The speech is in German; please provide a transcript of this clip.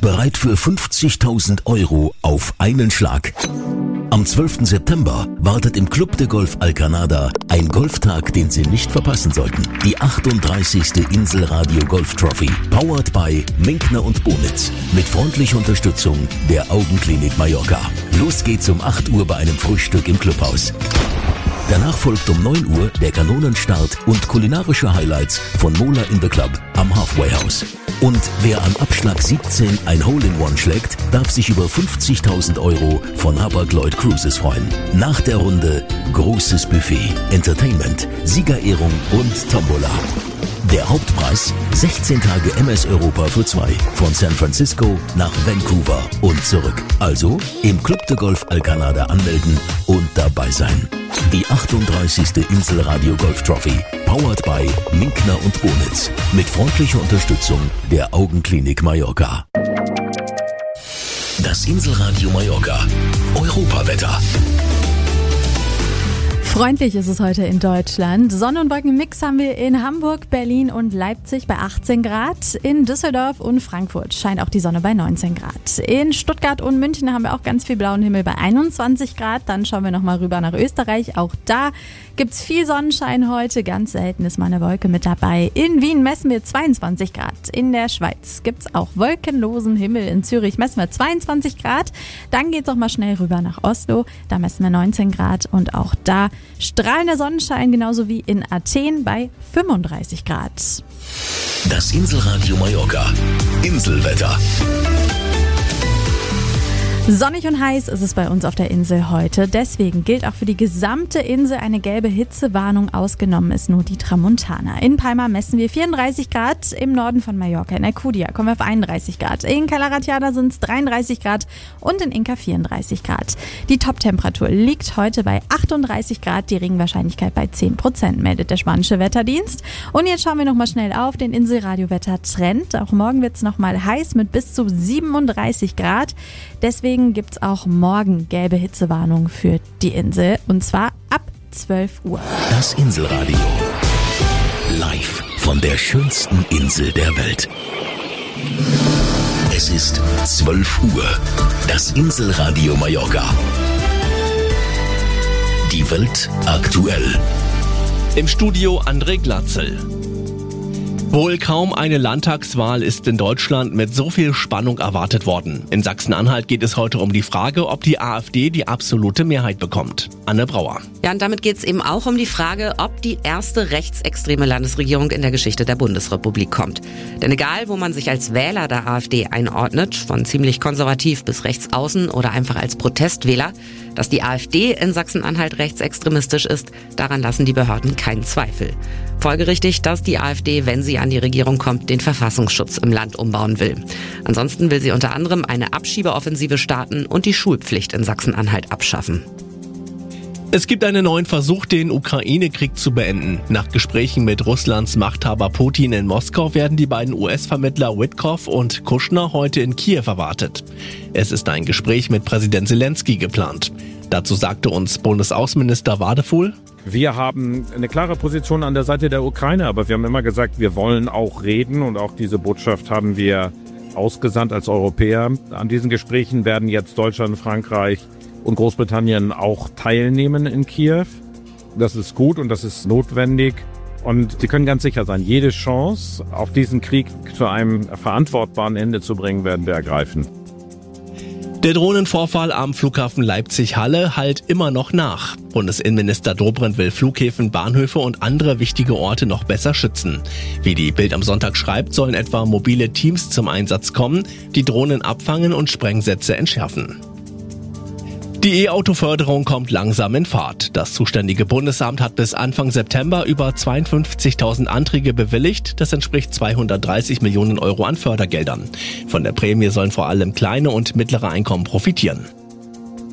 Bereit für 50.000 Euro auf einen Schlag. Am 12. September wartet im Club de Golf Alcanada ein Golftag, den Sie nicht verpassen sollten. Die 38. Inselradio Golf Trophy, powered by Minkner und Bonitz, mit freundlicher Unterstützung der Augenklinik Mallorca. Los geht's um 8 Uhr bei einem Frühstück im Clubhaus. Danach folgt um 9 Uhr der Kanonenstart und kulinarische Highlights von Mola in the Club am Halfway House. Und wer am Abschlag 17 ein Hole-in-One schlägt, darf sich über 50.000 Euro von Hapag-Lloyd Cruises freuen. Nach der Runde großes Buffet, Entertainment, Siegerehrung und Tombola. Der Hauptpreis 16 Tage MS Europa für 2 von San Francisco nach Vancouver und zurück. Also im Club de Golf Alcanada anmelden und dabei sein. Die 38. Inselradio Golf Trophy, powered by Minkner und Bonitz, mit freundlicher Unterstützung der Augenklinik Mallorca. Das Inselradio Mallorca Europawetter. Freundlich ist es heute in Deutschland. Sonne- und Wolkenmix haben wir in Hamburg, Berlin und Leipzig bei 18 Grad. In Düsseldorf und Frankfurt scheint auch die Sonne bei 19 Grad. In Stuttgart und München haben wir auch ganz viel blauen Himmel bei 21 Grad. Dann schauen wir nochmal rüber nach Österreich. Auch da gibt's viel Sonnenschein heute. Ganz selten ist mal eine Wolke mit dabei. In Wien messen wir 22 Grad. In der Schweiz gibt's auch wolkenlosen Himmel. In Zürich messen wir 22 Grad. Dann geht's auch mal schnell rüber nach Oslo. Da messen wir 19 Grad und auch da strahlender Sonnenschein, genauso wie in Athen bei 35 Grad. Das Inselradio Mallorca Inselwetter. Sonnig und heiß ist es bei uns auf der Insel heute. Deswegen gilt auch für die gesamte Insel eine gelbe Hitzewarnung. Ausgenommen ist nur die Tramontana. In Palma messen wir 34 Grad. Im Norden von Mallorca, in Alcudia, kommen wir auf 31 Grad. In Cala Ratjada sind es 33 Grad und in Inca 34 Grad. Die Top-Temperatur liegt heute bei 38 Grad. Die Regenwahrscheinlichkeit bei 10%, meldet der spanische Wetterdienst. Und jetzt schauen wir nochmal schnell auf den Inselradio-Wetter-Trend. Auch morgen wird es nochmal heiß mit bis zu 37 Grad. Deswegen gibt es auch morgen gelbe Hitzewarnung für die Insel, und zwar ab 12 Uhr. Das Inselradio. Live von der schönsten Insel der Welt. Es ist 12 Uhr. Das Inselradio Mallorca. Die Welt aktuell. Im Studio André Glatzel. Wohl kaum eine Landtagswahl ist in Deutschland mit so viel Spannung erwartet worden. In Sachsen-Anhalt geht es heute um die Frage, ob die AfD die absolute Mehrheit bekommt. Anne Brauer. Ja, und damit geht es eben auch um die Frage, ob die erste rechtsextreme Landesregierung in der Geschichte der Bundesrepublik kommt. Denn egal, wo man sich als Wähler der AfD einordnet, von ziemlich konservativ bis rechts außen oder einfach als Protestwähler, dass die AfD in Sachsen-Anhalt rechtsextremistisch ist, daran lassen die Behörden keinen Zweifel. Folgerichtig, dass die AfD, wenn sie an die Regierung kommt, den Verfassungsschutz im Land umbauen will. Ansonsten will sie unter anderem eine Abschiebeoffensive starten und die Schulpflicht in Sachsen-Anhalt abschaffen. Es gibt einen neuen Versuch, den Ukraine-Krieg zu beenden. Nach Gesprächen mit Russlands Machthaber Putin in Moskau werden die beiden US-Vermittler Witkoff und Kushner heute in Kiew erwartet. Es ist ein Gespräch mit Präsident Zelensky geplant. Dazu sagte uns Bundesaußenminister Wadefuhl: Wir haben eine klare Position an der Seite der Ukraine, aber wir haben immer gesagt, wir wollen auch reden, und auch diese Botschaft haben wir ausgesandt als Europäer. An diesen Gesprächen werden jetzt Deutschland, Frankreich und Großbritannien auch teilnehmen in Kiew. Das ist gut und das ist notwendig. Und Sie können ganz sicher sein, jede Chance, auch diesen Krieg zu einem verantwortbaren Ende zu bringen, werden wir ergreifen. Der Drohnenvorfall am Flughafen Leipzig-Halle hallt immer noch nach. Bundesinnenminister Dobrindt will Flughäfen, Bahnhöfe und andere wichtige Orte noch besser schützen. Wie die Bild am Sonntag schreibt, sollen etwa mobile Teams zum Einsatz kommen, die Drohnen abfangen und Sprengsätze entschärfen. Die E-Auto-Förderung kommt langsam in Fahrt. Das zuständige Bundesamt hat bis Anfang September über 52.000 Anträge bewilligt. Das entspricht 230 Millionen Euro an Fördergeldern. Von der Prämie sollen vor allem kleine und mittlere Einkommen profitieren.